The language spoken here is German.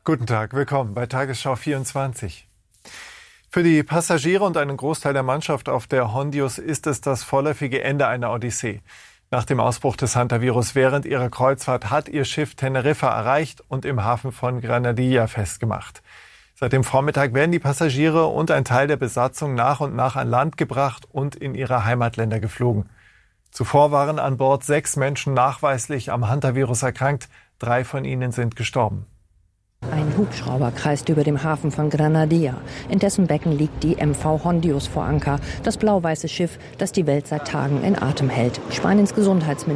Guten Tag, willkommen bei Tagesschau 24. Für die Passagiere und einen Großteil der Mannschaft auf der Hondius ist es das vorläufige Ende einer Odyssee. Nach dem Ausbruch des Hantavirus während ihrer Kreuzfahrt hat ihr Schiff Teneriffa erreicht und im Hafen von Granadilla festgemacht. Seit dem Vormittag werden die Passagiere und ein Teil der Besatzung nach und nach an Land gebracht und in ihre Heimatländer geflogen. Zuvor waren an Bord 6 Menschen nachweislich am Hantavirus erkrankt. 3 von ihnen sind gestorben. Ein Hubschrauber kreist über dem Hafen von Granadilla. In dessen Becken liegt die MV Hondius vor Anker, das blau-weiße Schiff, das die Welt seit Tagen in Atem hält. Spaniens Gesundheitsminister